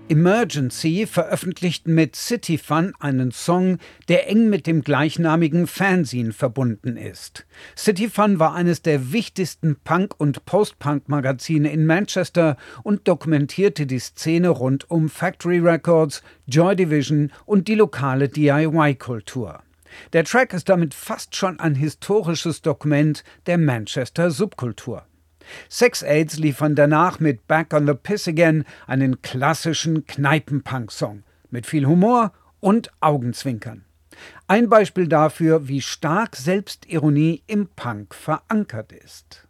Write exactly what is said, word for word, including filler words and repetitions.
Emergency veröffentlichten mit City Fun einen Song, der eng mit dem gleichnamigen Fanzine verbunden ist. City Fun war eines der wichtigsten Punk- und Post-Punk-Magazine in Manchester und dokumentierte die Szene rund um Factory Records, Joy Division und die lokale D I Y-Kultur. Der Track ist damit fast schon ein historisches Dokument der Manchester Subkultur. Sex Aids liefern danach mit Back on the Piss Again einen klassischen Kneipen-Punk-Song mit viel Humor und Augenzwinkern. Ein Beispiel dafür, wie stark Selbstironie im Punk verankert ist.